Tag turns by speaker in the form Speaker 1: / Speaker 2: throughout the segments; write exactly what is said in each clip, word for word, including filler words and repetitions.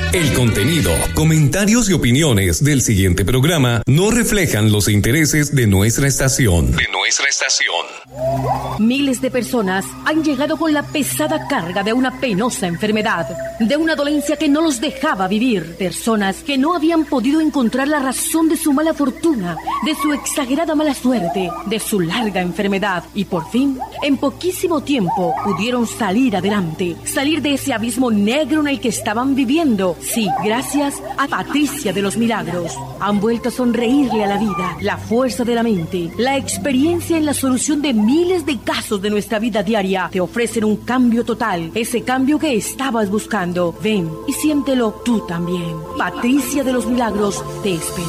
Speaker 1: El contenido, comentarios y opiniones del siguiente programa no reflejan los intereses de nuestra estación. De nuestra estación.
Speaker 2: Miles de personas han llegado con la pesada carga de una penosa enfermedad, de una dolencia que no los dejaba vivir. Personas que no habían podido encontrar la razón de su mala fortuna, de su exagerada mala suerte, de su larga enfermedad. Y por fin, en poquísimo tiempo, pudieron salir adelante, salir de ese abismo negro en el que estaban viviendo. Sí, gracias a Patricia de los Milagros. Han vuelto a sonreírle a la vida, la fuerza de la mente, la experiencia en la solución de miles de casos de nuestra vida diaria. Te ofrecen un cambio total, ese cambio que estabas buscando. Ven y siéntelo tú también. Patricia de los Milagros te espera.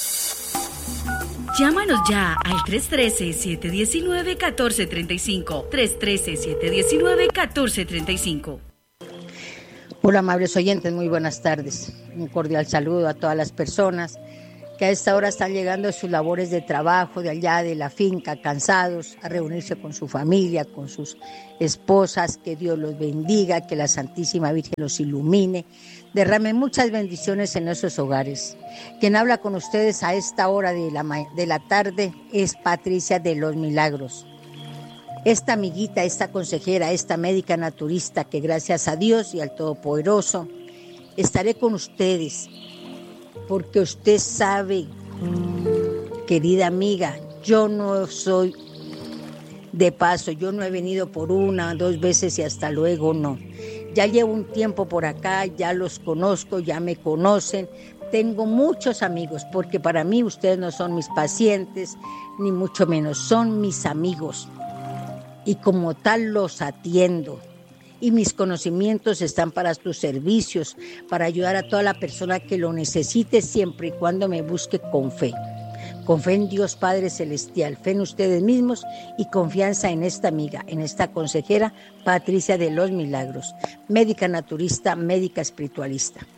Speaker 3: Llámanos ya al tres uno tres, siete uno nueve, uno cuatro tres cinco. tres uno tres, siete uno nueve, uno cuatro tres cinco.
Speaker 4: Hola, amables oyentes, muy buenas tardes. Un cordial saludo a todas las personas que a esta hora están llegando de sus labores de trabajo, de allá de la finca, cansados, a reunirse con su familia, con sus esposas. Que Dios los bendiga, que la Santísima Virgen los ilumine, derrame muchas bendiciones en esos hogares. Quien habla con ustedes a esta hora de la, de la tarde es Patricia de los Milagros. Esta amiguita, esta consejera, esta médica naturista que gracias a Dios y al Todopoderoso estaré con ustedes, porque usted sabe, querida amiga, yo no soy de paso, yo no he venido por una, dos veces y hasta luego, no. Ya llevo un tiempo por acá, ya los conozco, ya me conocen. Tengo muchos amigos, porque para mí ustedes no son mis pacientes, ni mucho menos, son mis amigos. Y como tal los atiendo. Y mis conocimientos están para tus servicios, para ayudar a toda la persona que lo necesite, siempre y cuando me busque con fe. Con fe en Dios Padre Celestial, fe en ustedes mismos y confianza en esta amiga, en esta consejera Patricia de los Milagros, médica naturista, médica espiritualista.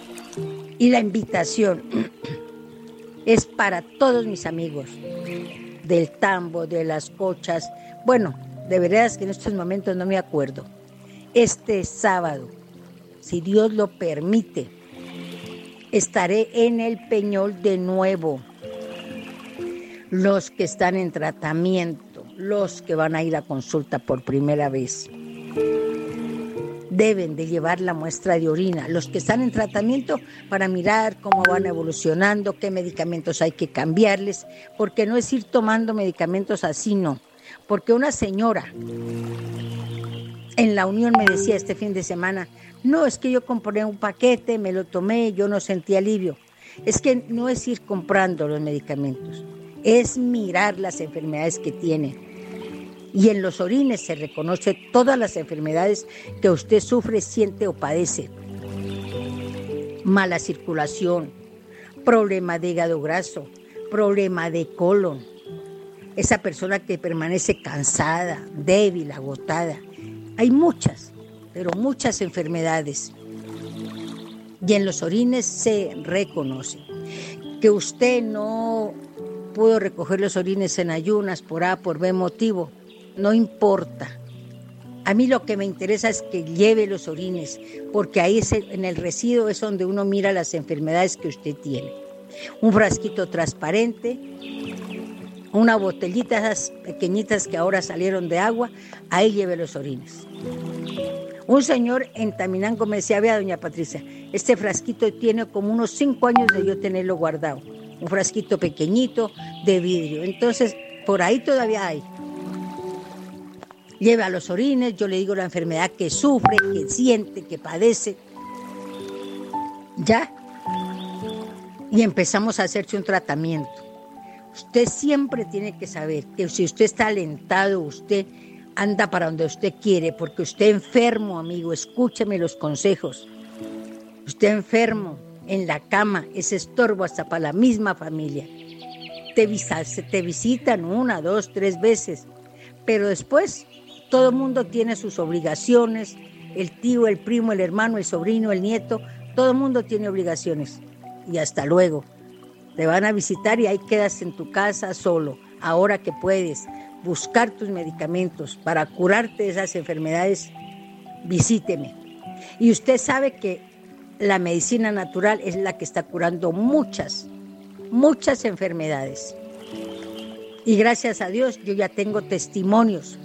Speaker 4: Y la invitación es para todos mis amigos del Tambo, de las Cochas, bueno, de veras que en estos momentos no me acuerdo. Este sábado, si Dios lo permite, estaré en el Peñol de nuevo. Los que están en tratamiento, los que van a ir a consulta por primera vez, deben de llevar la muestra de orina. Los que están en tratamiento, para mirar cómo van evolucionando, qué medicamentos hay que cambiarles, porque no es ir tomando medicamentos así, no. Porque una señora en la Unión me decía este fin de semana, no, es que yo compré un paquete, me lo tomé, yo no sentí alivio. Es que no es ir comprando los medicamentos, es mirar las enfermedades que tiene. Y en los orines se reconoce todas las enfermedades que usted sufre, siente o padece. Mala circulación, problema de hígado graso, problema de colon. Esa persona que permanece cansada, débil, agotada. Hay muchas, pero muchas enfermedades. Y en los orines se reconoce. Que usted no pudo recoger los orines en ayunas por A, por B motivo, no importa. A mí lo que me interesa es que lleve los orines, porque ahí es el, en el residuo es donde uno mira las enfermedades que usted tiene. Un frasquito transparente, una botellita, esas pequeñitas que ahora salieron de agua, ahí lleve los orines. Un señor en Taminango me decía, vea, doña Patricia, este frasquito tiene como unos cinco años de yo tenerlo guardado. Un frasquito pequeñito de vidrio. Entonces, por ahí todavía hay. Lleva los orines, yo le digo la enfermedad que sufre, que siente, que padece. Ya. Y empezamos a hacerse un tratamiento. Usted siempre tiene que saber que si usted está alentado, usted anda para donde usted quiere, porque usted enfermo, amigo, escúcheme los consejos. Usted enfermo en la cama es estorbo hasta para la misma familia. Te, visa, te visitan una, dos, tres veces, pero después todo el mundo tiene sus obligaciones, el tío, el primo, el hermano, el sobrino, el nieto, todo el mundo tiene obligaciones. Y hasta luego. Te van a visitar y ahí quedas en tu casa solo. Ahora que puedes buscar tus medicamentos para curarte de esas enfermedades, visíteme. Y usted sabe que la medicina natural es la que está curando muchas, muchas enfermedades. Y gracias a Dios yo ya tengo testimonios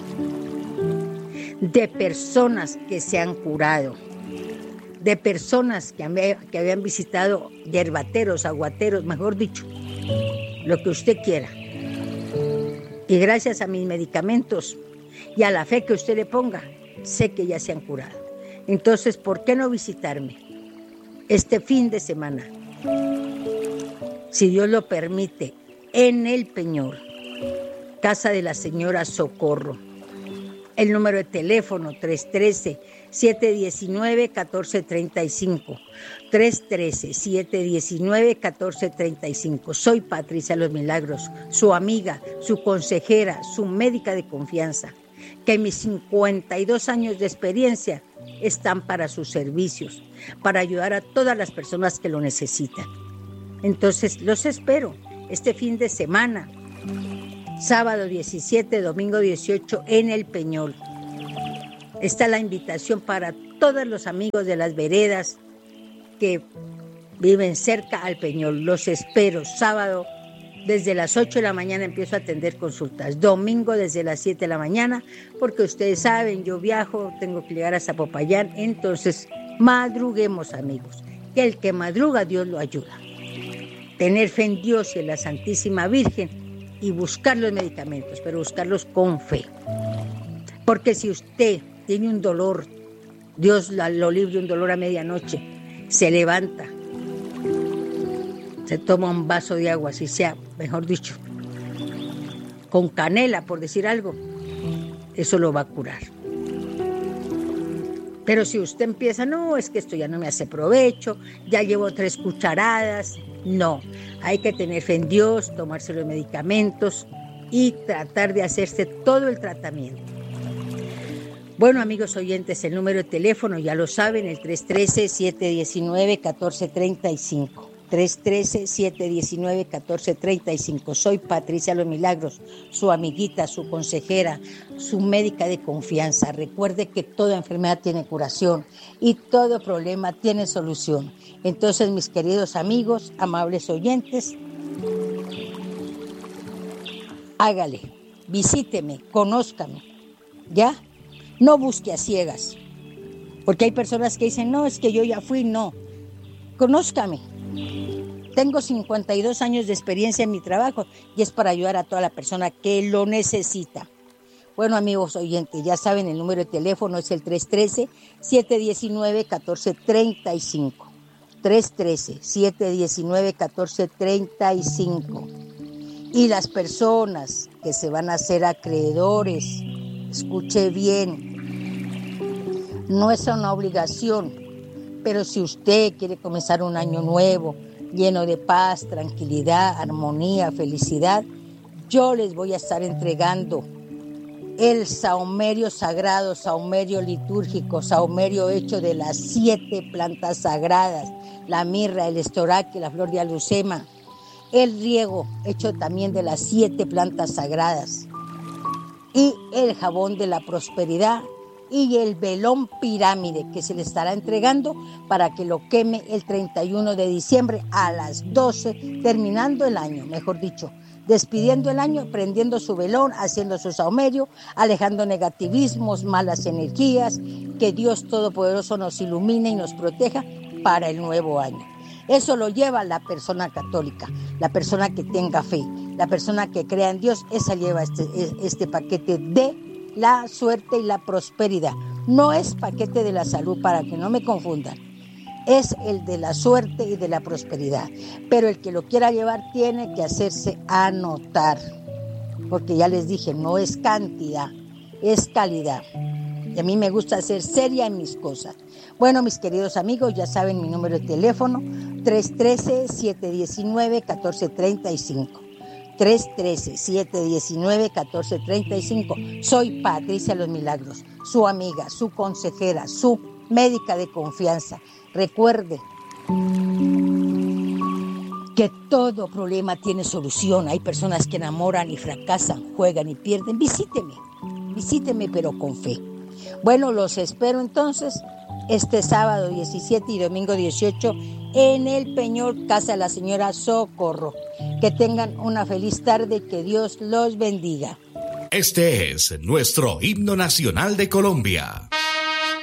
Speaker 4: de personas que se han curado, de personas que, han, que habían visitado yerbateros, aguateros, mejor dicho, lo que usted quiera. Y gracias a mis medicamentos y a la fe que usted le ponga, sé que ya se han curado. Entonces, ¿por qué no visitarme este fin de semana? Si Dios lo permite, en El Peñol, Casa de la Señora Socorro. El número de teléfono tres uno tres, siete uno nueve, uno cuatro tres cinco. tres uno tres, siete uno nueve, uno cuatro tres cinco. Soy Patricia Los Milagros, su amiga, su consejera, su médica de confianza, que mis cincuenta y dos años de experiencia están para sus servicios, para ayudar a todas las personas que lo necesitan. Entonces, los espero este fin de semana, sábado diecisiete, domingo dieciocho, en El Peñol. Está la invitación para todos los amigos de las veredas que viven cerca al Peñol. Los espero. Sábado desde las ocho de la mañana empiezo a atender consultas. Domingo desde las siete de la mañana, porque ustedes saben, yo viajo, tengo que llegar hasta Popayán. Entonces, madruguemos, amigos. Que el que madruga, Dios lo ayuda. Tener fe en Dios y en la Santísima Virgen y buscar los medicamentos, pero buscarlos con fe. Porque si usted tiene un dolor, Dios lo libre, un dolor a medianoche, se levanta, se toma un vaso de agua, así sea, mejor dicho, con canela, por decir algo, eso lo va a curar. Pero si usted empieza, no, es que esto ya no me hace provecho, ya llevo tres cucharadas, no, hay que tener fe en Dios, tomarse los medicamentos y tratar de hacerse todo el tratamiento. Bueno, amigos oyentes, el número de teléfono ya lo saben, el tres uno tres, siete uno nueve, uno cuatro tres cinco. tres uno tres, siete uno nueve, uno cuatro tres cinco. Soy Patricia Los Milagros, su amiguita, su consejera, su médica de confianza. Recuerde que toda enfermedad tiene curación y todo problema tiene solución. Entonces, mis queridos amigos, amables oyentes, hágale, visíteme, conózcame, ¿ya? No busque a ciegas, porque hay personas que dicen, no, es que yo ya fui, no, conózcame. Tengo cincuenta y dos años de experiencia en mi trabajo y es para ayudar a toda la persona que lo necesita. Bueno, amigos oyentes, ya saben, el número de teléfono es el tres uno tres, siete uno nueve, uno cuatro tres cinco. tres uno tres, siete uno nueve, uno cuatro tres cinco. Y las personas que se van a hacer acreedores, escuche bien, no es una obligación, pero si usted quiere comenzar un año nuevo, lleno de paz, tranquilidad, armonía, felicidad, yo les voy a estar entregando el saumerio sagrado, saumerio litúrgico, saumerio hecho de las siete plantas sagradas, la mirra, el estoraque, la flor de alucema, el riego hecho también de las siete plantas sagradas y el jabón de la prosperidad y el velón pirámide que se le estará entregando para que lo queme el treinta y uno de diciembre a las doce, terminando el año, mejor dicho, despidiendo el año, prendiendo su velón, haciendo su saumerio, alejando negativismos, malas energías, que Dios Todopoderoso nos ilumine y nos proteja para el nuevo año. Eso lo lleva la persona católica, la persona que tenga fe, la persona que crea en Dios, esa lleva este, este paquete de la suerte y la prosperidad. No es paquete de la salud, para que no me confundan. Es el de la suerte y de la prosperidad. Pero el que lo quiera llevar tiene que hacerse anotar. Porque ya les dije, no es cantidad, es calidad. Y a mí me gusta ser seria en mis cosas. Bueno, mis queridos amigos, ya saben mi número de teléfono, tres uno tres, siete uno nueve, uno cuatro tres cinco. tres uno tres, siete uno nueve, uno cuatro tres cinco. Soy Patricia Los Milagros, su amiga, su consejera, su médica de confianza. Recuerde que todo problema tiene solución. Hay personas que enamoran y fracasan, juegan y pierden. Visíteme, visíteme, pero con fe. Bueno, los espero entonces este sábado diecisiete y domingo dieciocho en el Peñol, Casa de la Señora Socorro. Que tengan una feliz tarde, que Dios los bendiga.
Speaker 5: Este es nuestro himno nacional de Colombia.